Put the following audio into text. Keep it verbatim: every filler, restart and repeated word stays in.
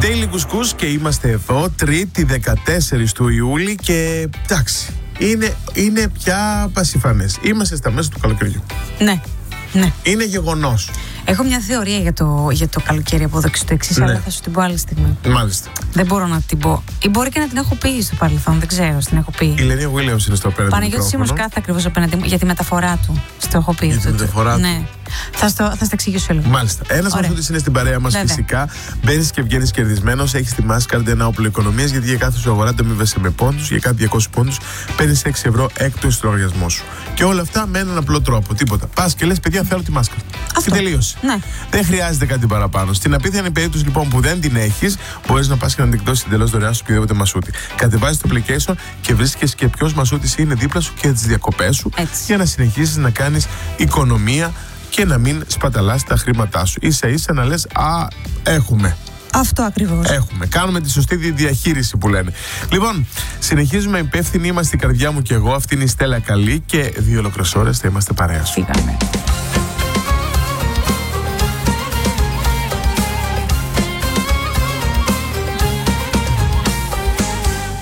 Daily Κουσκούς και είμαστε εδώ, Τρίτη δεκατέσσερις του Ιούλη και εντάξει, είναι, είναι πια πασιφανές. Είμαστε στα μέσα του καλοκαιριού. Ναι, ναι. Είναι γεγονός. Έχω μια θεωρία για το, για το καλοκαίρι από εδώ και στο εξής, ναι. Αλλά θα σου την πω άλλη στιγμή. Μάλιστα. Δεν μπορώ να την πω. Ή μπορεί και να την έχω πει στο παρελθόν, δεν ξέρω, την έχω πει. Η Λένια Williams είναι στο απέναντι. Παναγιώτης Σίμος κάθε ακριβώς απέναντι μου για τη μεταφορά του. Στο έχω πει. Για τη μεταφορά του. Ναι. Θα, στο, θα στα εξηγήσω λίγο. Μάλιστα. Ένας μαθητής είναι στην παρέα μας φυσικά. Μπαίνεις και βγαίνεις κερδισμένος. Έχεις τη Mastercard ένα όπλο οικονομίας, γιατί για κάθε σου αγορά ανταμείβεσαι με πόντους. Για κάθε διακόσιους πόντους παίρνεις έξι ευρώ έκπτωση στο λογαριασμό σου. Και όλα αυτά με έναν απλό τρόπο. Τίποτα. Πας και λες, παιδιά, θέλω τη Mastercard. Αυτό. Και τελείωσε. Ναι. Δεν χρειάζεται κάτι παραπάνω. Στην απίθανη περίπτωση λοιπόν που δεν την έχεις, μπορείς να πας και να την εκδώσεις εντελώς δωρεάν στο οποιοδήποτε μασούτη. Κατεβάζεις το application και βρίσκεις και ποιος μασούτης είναι δίπλα σου και τις διακοπές σου. Έτσι. Για να συνεχίσεις να κάνεις οικονομία και να μην σπαταλάς τα χρήματά σου. Ίσα ίσα να λες, α, έχουμε. Αυτό ακριβώς. Έχουμε. Κάνουμε τη σωστή διαχείριση που λένε. Λοιπόν, συνεχίζουμε υπεύθυνοι. Είμαστε η καρδιά μου και εγώ. Αυτή είναι η Στέλλα Καλή και δύο ολόκληρες ώρες θα είμαστε παρέα σου. Φύγαμε.